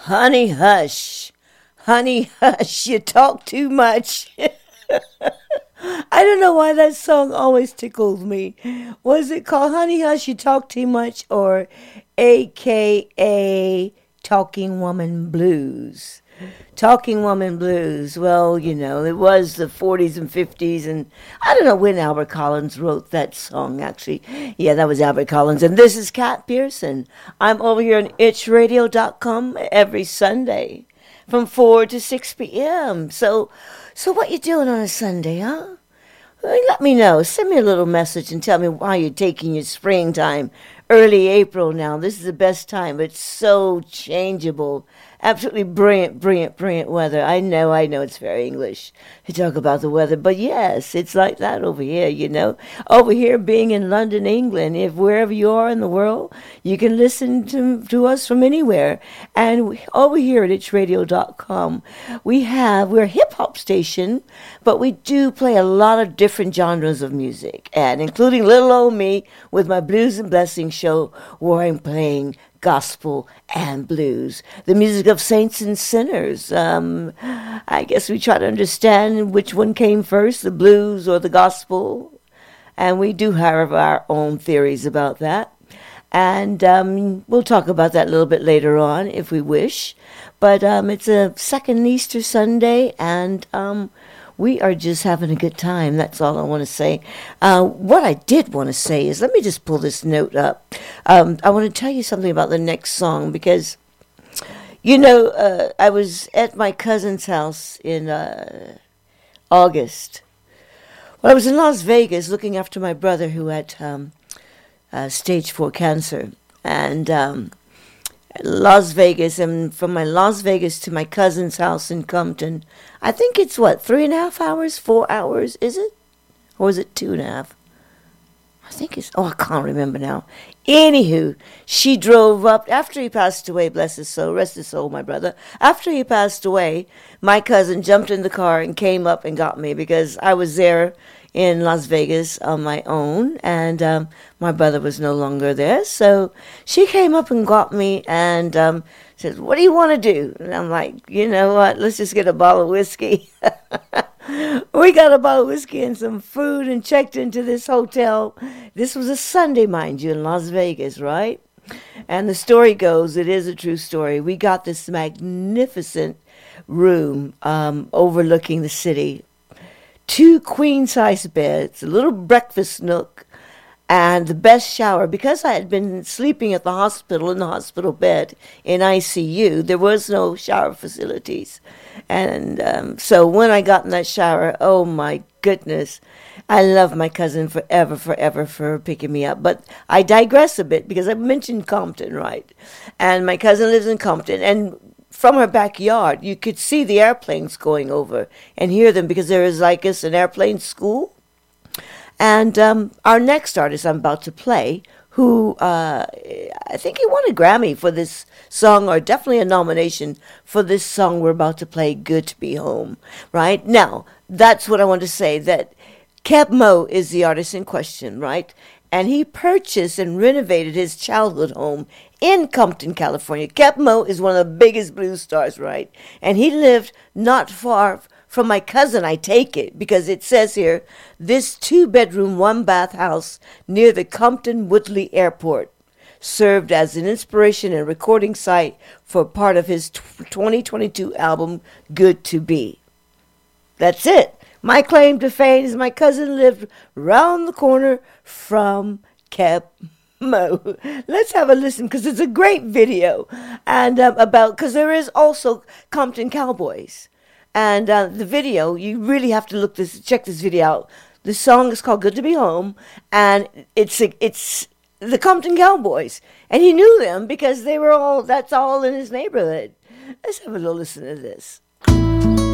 Honey, hush. Honey, hush. You talk too much. I don't know why that song always tickles me. Was it called Honey Hush, You Talk Too Much, or AKA Talking Woman Blues? Talking Woman Blues. Well, it was the 40s and 50s, and I don't know when Albert Collins wrote that song, actually. Yeah, that was Albert Collins. And this is Kat Pearson. I'm over here on itchradio.com every Sunday from 4 to 6 p.m. So what you doing on a Sunday, huh? Well, let me know. Send me a little message and tell me why you're taking your springtime. Early April now. This is the best time. It's so changeable. Absolutely brilliant, brilliant, brilliant weather. I know it's very English to talk about the weather, but yes, it's like that over here. Over here being in London, England, if wherever you are in the world, you can listen to us from anywhere. And over here at itchradio.com, we're a hip-hop station, but we do play a lot of different genres of music, and including Little Old Me with my Blues and Blessings show, where I'm playing gospel and blues, the music of saints and sinners. I guess we try to understand which one came first, the blues or the gospel, and we do have our own theories about that. And we'll talk about that a little bit later on if we wish. But it's a second Easter Sunday, and we are just having a good time. That's all I want to say. What I did want to say is, let me just pull this note up. I want to tell you something about the next song because, I was at my cousin's house in August. Well, I was in Las Vegas looking after my brother who had stage 4 cancer. And Las Vegas, and from my Las Vegas to my cousin's house in Compton, I think it's 3.5 hours, 4 hours, is it? Or is it 2.5? I think I can't remember now. Anywho, she drove up after he passed away, bless his soul, rest his soul, my brother. After he passed away, my cousin jumped in the car and came up and got me because I was there in Las Vegas on my own, and my brother was no longer there. So she came up and got me and said, "What do you want to do?" And I'm like, "You know what? Let's just get a bottle of whiskey." We got a bottle of whiskey and some food and checked into this hotel. This was a Sunday, mind you, in Las Vegas, right? And the story goes, it is a true story. We got this magnificent room overlooking the city. 2 queen-size beds, a little breakfast nook, and the best shower. Because I had been sleeping at the hospital, in the hospital bed, in ICU, there was no shower facilities. And so when I got in that shower, oh my goodness, I love my cousin forever, forever for picking me up. But I digress a bit because I mentioned Compton, right? And my cousin lives in Compton, and from her backyard, you could see the airplanes going over and hear them because there is, I guess, an airplane school. And our next artist I'm about to play, who I think he won a Grammy for this song, or definitely a nomination for this song we're about to play, Good to Be Home, right? Now, that's what I want to say, that Keb Mo is the artist in question, right? And he purchased and renovated his childhood home in Compton, California. Keb Mo is one of the biggest blues stars, right? And he lived not far from my cousin, I take it, because it says here, this 2-bedroom, 1-bath house near the Compton Woodley Airport served as an inspiration and recording site for part of his 2022 album, Good to Be. That's it. My claim to fame is my cousin lived round the corner from Keb Mo. Let's have a listen because it's a great video, and because there is also Compton Cowboys, and the video, you really have to check this video out. The song is called "Good to Be Home," and it's the Compton Cowboys, and he knew them because that's all in his neighborhood. Let's have a little listen to this.